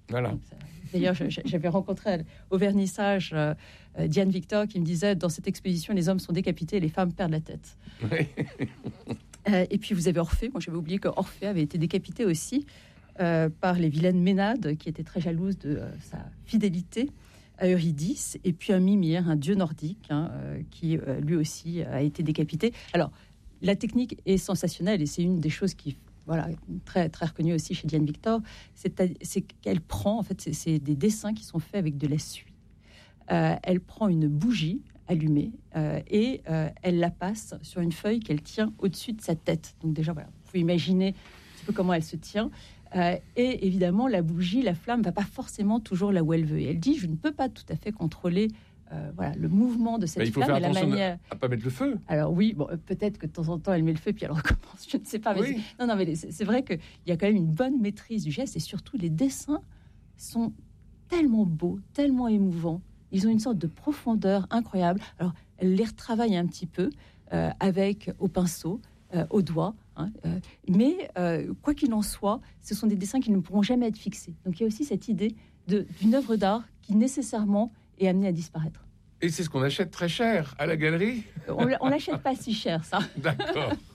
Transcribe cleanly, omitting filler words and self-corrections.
Voilà. D'ailleurs, j'avais rencontré au vernissage Diane Victor qui me disait, dans cette exposition, les hommes sont décapités et les femmes perdent la tête. Oui. Et puis vous avez Orphée. Moi, j'avais oublié que Orphée avait été décapité aussi par les vilaines Ménades, qui étaient très jalouses de sa fidélité à Eurydice. Et puis un Mimir, un dieu nordique, qui lui aussi a été décapité. Alors, la technique est sensationnelle et c'est une des choses qui, voilà, très très reconnue aussi chez Diane Victor, c'est qu'elle prend, en fait, c'est des dessins qui sont faits avec de la suie. Elle prend une bougie allumée et elle la passe sur une feuille qu'elle tient au-dessus de sa tête. Donc déjà, voilà, vous pouvez imaginer un petit peu comment elle se tient. Et évidemment, la bougie, la flamme, va pas forcément toujours là où elle veut. Et elle dit, je ne peux pas tout à fait contrôler voilà, le mouvement de cette il faut flamme. faire attention manière... à pas mettre le feu. Alors oui, bon, peut-être que de temps en temps, elle met le feu, puis elle recommence, je ne sais pas. Mais oui. non, mais c'est vrai qu'il y a quand même une bonne maîtrise du geste, et surtout, les dessins sont tellement beaux, tellement émouvants. Ils ont une sorte de profondeur incroyable. Alors, elle les retravaille un petit peu avec au pinceau, au doigt. Mais quoi qu'il en soit, ce sont des dessins qui ne pourront jamais être fixés. Donc il y a aussi cette idée d'une œuvre d'art qui nécessairement est amenée à disparaître. Et c'est ce qu'on achète très cher à la galerie. On l'achète pas si cher, ça. D'accord.